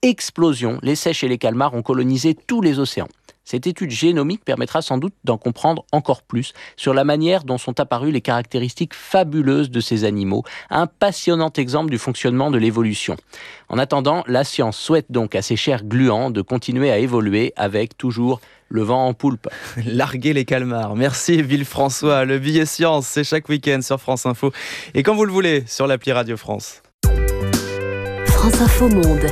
explosion, les seiches et les calmars ont colonisé tous les océans. Cette étude génomique permettra sans doute d'en comprendre encore plus sur la manière dont sont apparues les caractéristiques fabuleuses de ces animaux, un passionnant exemple du fonctionnement de l'évolution. En attendant, la science souhaite donc à ces chers gluants de continuer à évoluer avec toujours le vent en poulpe. Larguer les calmars. Merci Villefrançois. Le billet science, c'est chaque week-end sur France Info. Et quand vous le voulez, sur l'appli Radio France. France Info Monde.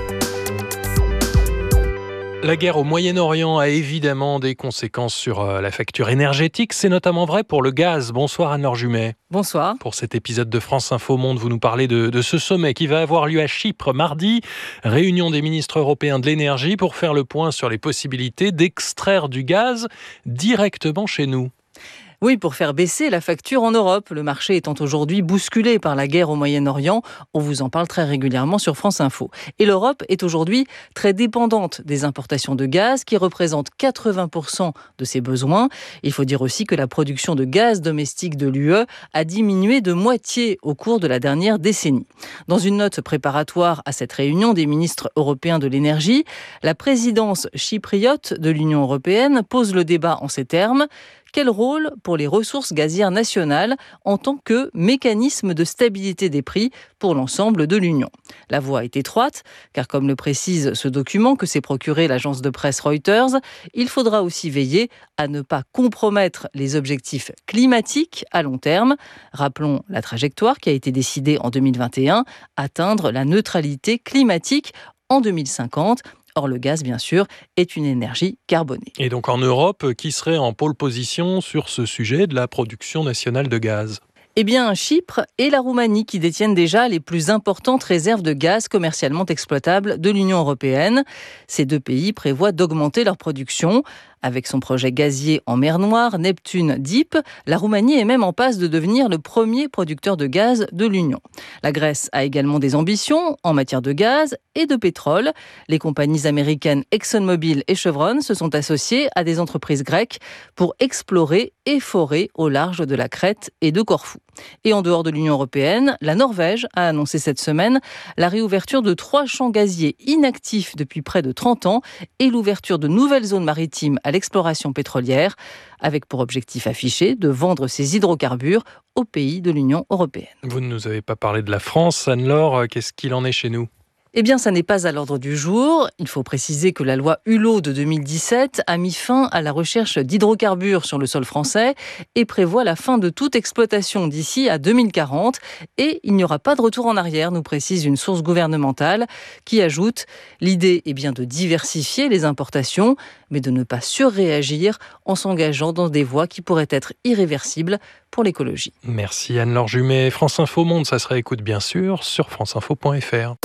La guerre au Moyen-Orient a évidemment des conséquences sur la facture énergétique. C'est notamment vrai pour le gaz. Bonsoir Anne-Laure Jumet. Bonsoir. Pour cet épisode de France Info Monde, vous nous parlez de ce sommet qui va avoir lieu à Chypre mardi. Réunion des ministres européens de l'énergie pour faire le point sur les possibilités d'extraire du gaz directement chez nous. Oui, pour faire baisser la facture en Europe. Le marché étant aujourd'hui bousculé par la guerre au Moyen-Orient, on vous en parle très régulièrement sur France Info. Et l'Europe est aujourd'hui très dépendante des importations de gaz qui représentent 80% de ses besoins. Il faut dire aussi que la production de gaz domestique de l'UE a diminué de moitié au cours de la dernière décennie. Dans une note préparatoire à cette réunion des ministres européens de l'énergie, la présidence chypriote de l'Union européenne pose le débat en ces termes. Quel rôle pour les ressources gazières nationales en tant que mécanisme de stabilité des prix pour l'ensemble de l'Union ? La voie est étroite, car comme le précise ce document que s'est procuré l'agence de presse Reuters, il faudra aussi veiller à ne pas compromettre les objectifs climatiques à long terme. Rappelons la trajectoire qui a été décidée en 2021, atteindre la neutralité climatique en 2050. Or, le gaz, bien sûr, est une énergie carbonée. Et donc en Europe, qui serait en pole position sur ce sujet de la production nationale de gaz ? Eh bien, Chypre et la Roumanie qui détiennent déjà les plus importantes réserves de gaz commercialement exploitables de l'Union européenne. Ces deux pays prévoient d'augmenter leur production. Avec son projet gazier en mer Noire, Neptune Deep, la Roumanie est même en passe de devenir le premier producteur de gaz de l'Union. La Grèce a également des ambitions en matière de gaz et de pétrole. Les compagnies américaines ExxonMobil et Chevron se sont associées à des entreprises grecques pour explorer et forer au large de la Crète et de Corfou. Et en dehors de l'Union européenne, la Norvège a annoncé cette semaine la réouverture de 3 champs gaziers inactifs depuis près de 30 ans et l'ouverture de nouvelles zones maritimes à l'exploration pétrolière, avec pour objectif affiché de vendre ces hydrocarbures aux pays de l'Union européenne. Vous ne nous avez pas parlé de la France, Anne-Laure. Qu'est-ce qu'il en est chez nous ? Eh bien, ça n'est pas à l'ordre du jour. Il faut préciser que la loi Hulot de 2017 a mis fin à la recherche d'hydrocarbures sur le sol français et prévoit la fin de toute exploitation d'ici à 2040. Et il n'y aura pas de retour en arrière, nous précise une source gouvernementale qui ajoute « L'idée est bien de diversifier les importations, mais de ne pas surréagir en s'engageant dans des voies qui pourraient être irréversibles pour l'écologie. » Merci Anne-Laure Jumet. France Info Monde, ça se réécoute bien sûr sur franceinfo.fr.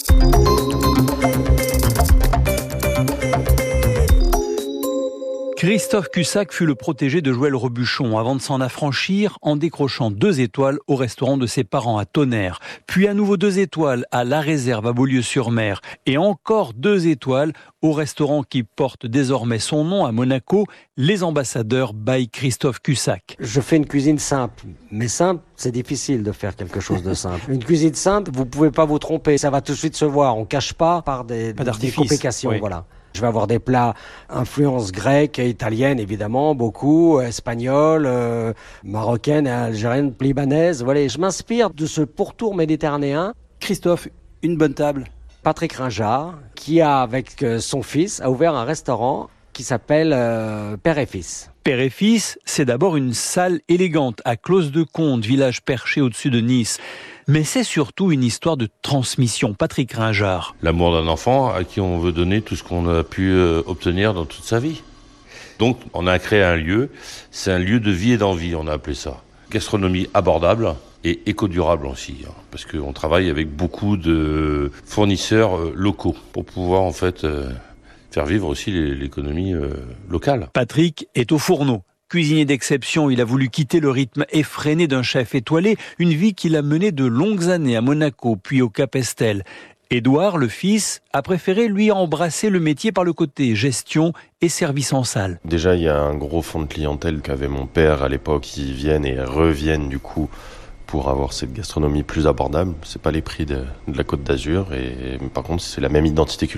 Christophe Cussac fut le protégé de Joël Robuchon avant de s'en affranchir en décrochant 2 étoiles au restaurant de ses parents à Tonnerre. Puis à nouveau 2 étoiles à La Réserve à Beaulieu-sur-Mer. Et encore 2 étoiles au restaurant qui porte désormais son nom à Monaco, Les Ambassadeurs by Christophe Cussac. Je fais une cuisine simple. Mais simple, c'est difficile de faire quelque chose de simple. Une cuisine simple, vous pouvez pas vous tromper. Ça va tout de suite se voir. On cache pas par des complications. Oui. Voilà. Je vais avoir des plats influence grecque et italienne, évidemment, beaucoup, espagnole, marocaine, algérienne, libanaise. Voilà, je m'inspire de ce pourtour méditerranéen. Christophe, une bonne table. Patrick Ringard, qui avec son fils, a ouvert un restaurant qui s'appelle Père et Fils. Père et Fils, c'est d'abord une salle élégante à Clos-de-Conde, village perché au-dessus de Nice. Mais c'est surtout une histoire de transmission. Patrick Ringard. L'amour d'un enfant à qui on veut donner tout ce qu'on a pu obtenir dans toute sa vie. Donc, on a créé un lieu. C'est un lieu de vie et d'envie, on a appelé ça. Gastronomie abordable et éco-durable aussi. Parce qu'on travaille avec beaucoup de fournisseurs locaux pour pouvoir, en fait, faire vivre aussi l'économie locale. Patrick est au fourneau. Cuisinier d'exception, il a voulu quitter le rythme effréné d'un chef étoilé, une vie qu'il a menée de longues années à Monaco, puis au Cap Estel. Édouard, le fils, a préféré lui embrasser le métier par le côté gestion et service en salle. Déjà, il y a un gros fond de clientèle qu'avait mon père à l'époque, qui viennent et reviennent du coup pour avoir cette gastronomie plus abordable. C'est pas les prix de la Côte d'Azur, et par contre, c'est la même identité culturelle.